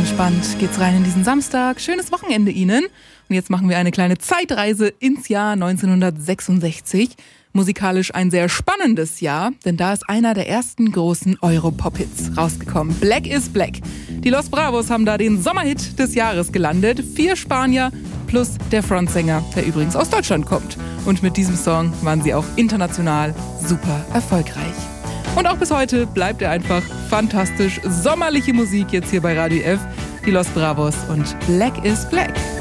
entspannt geht's rein in diesen Samstag. Schönes Wochenende Ihnen. Und jetzt machen wir eine kleine Zeitreise ins Jahr 1966. Musikalisch ein sehr spannendes Jahr, denn da ist einer der ersten großen Europop-Hits rausgekommen. Black is Black. Die Los Bravos haben da den Sommerhit des Jahres gelandet. 4 Spanier plus der Frontsänger, der übrigens aus Deutschland kommt. Und mit diesem Song waren sie auch international super erfolgreich. Und auch bis heute bleibt er einfach fantastisch. Sommerliche Musik jetzt hier bei Radio F. Die Los Bravos und Black is Black.